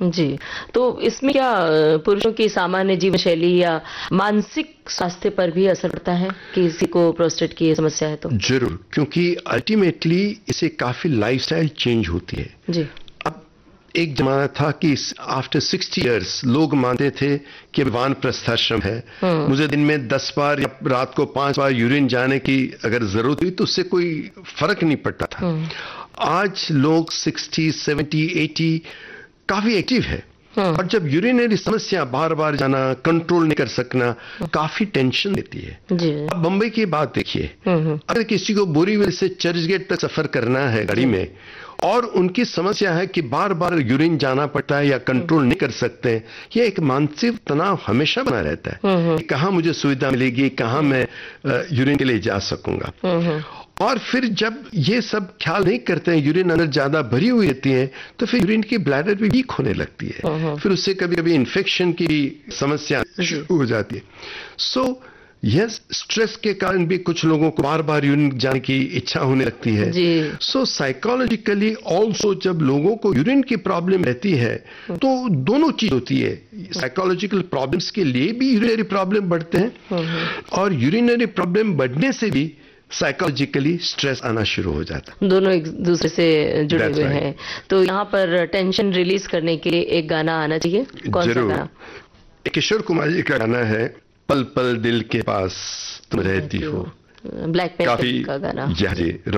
जी। तो इसमें क्या पुरुषों की सामान्य जीवन शैली या मानसिक स्वास्थ्य पर भी असर पड़ता है किसी को प्रोस्टेट की ये समस्या है तो? जरूर, क्योंकि अल्टीमेटली इसे काफी लाइफस्टाइल चेंज होती है। जी। अब एक जमाना था कि आफ्टर 60 इयर्स लोग मानते थे कि वानप्रस्थाश्रम है, मुझे दिन में 10 बार या रात को 5 बार यूरिन जाने की अगर जरूरत हुई तो उससे कोई फर्क नहीं पड़ता था। आज लोग 60, 70, 80 काफी एक्टिव है, और जब यूरिनरी समस्या बार बार जाना, कंट्रोल नहीं कर सकना, काफी टेंशन देती है। अब बंबई की बात देखिए, अगर किसी को बोरीवली से चर्चगेट तक सफर करना है गाड़ी में, और उनकी समस्या है कि बार बार यूरिन जाना पड़ता है या कंट्रोल नहीं कर सकते, ये एक मानसिक तनाव हमेशा बना रहता है कि कहां मुझे सुविधा मिलेगी, कहां मैं यूरिन के लिए जा सकूंगा। और फिर जब ये सब ख्याल नहीं करते हैं, यूरिन अंदर ज्यादा भरी हुई रहती है, तो फिर यूरिन की ब्लैडर भी वीक होने लगती है, फिर उससे कभी कभी इन्फेक्शन की समस्या शुरू हो जाती है। सो यस, स्ट्रेस के कारण भी कुछ लोगों को बार बार यूरिन जाने की इच्छा होने लगती है। सो साइकोलॉजिकली ऑल्सो जब लोगों को यूरिन की प्रॉब्लम रहती है तो दोनों चीज होती है, साइकोलॉजिकल प्रॉब्लम्स के लिए भी यूरिनरी प्रॉब्लम बढ़ते हैं, और यूरिनरी प्रॉब्लम बढ़ने से भी साइकोलॉजिकली स्ट्रेस आना शुरू हो जाता है। दोनों एक दूसरे से जुड़े हुए हैं। तो यहाँ पर टेंशन रिलीज करने के लिए एक गाना आना चाहिए, कौन सा गाना? किशोर कुमार जी का गाना है, पल पल दिल के पास तुम रहती हो। ब्लैक पैंथर का गाना। जी।